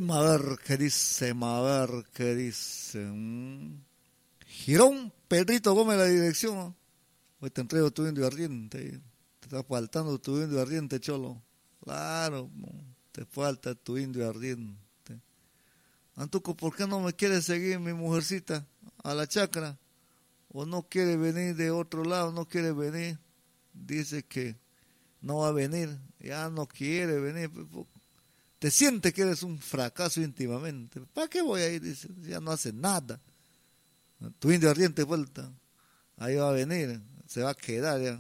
A ver qué dice, a ver qué dice. Girón, Pedrito Gómez, la dirección. ¿No? Hoy te entrego tu indio ardiente. Te está faltando tu indio ardiente, cholo. Claro, te falta tu indio ardiente. Antuco, ¿por qué no me quiere seguir mi mujercita a la chacra? ¿O no quiere venir de otro lado? No quiere venir. Dice que no va a venir. Ya no quiere venir. Te sientes que eres un fracaso íntimamente. ¿Para qué voy a ir? Dice, ya no hace nada. Tu indio ardiente vuelta. Ahí va a venir. Se va a quedar ya.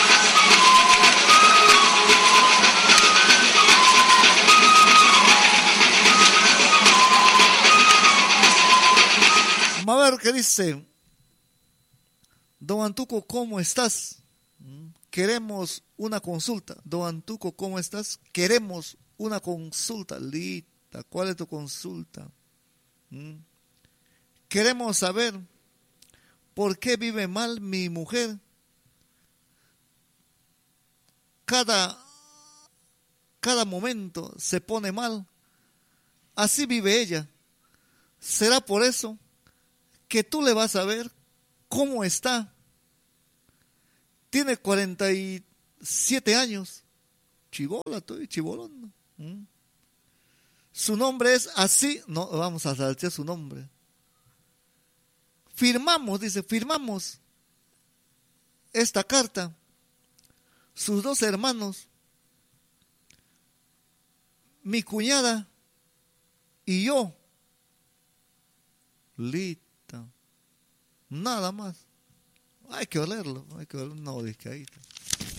Vamos a ver qué dice. Don Antuco, ¿cómo estás? Queremos una consulta. Don Antuco, ¿cómo estás? Queremos una consulta. Lita, ¿cuál es tu consulta? Queremos saber por qué vive mal mi mujer. Cada momento se pone mal. Así vive ella. ¿Será por eso que tú le vas a ver cómo está? Tiene 47 años. Chibola, estoy chibolón. Su nombre es así. No, vamos a saltear su nombre. Firmamos, dice, firmamos esta carta. Sus dos hermanos, mi cuñada y yo. Lita. Nada más. Hay que olerlo, hay que oler una discadita.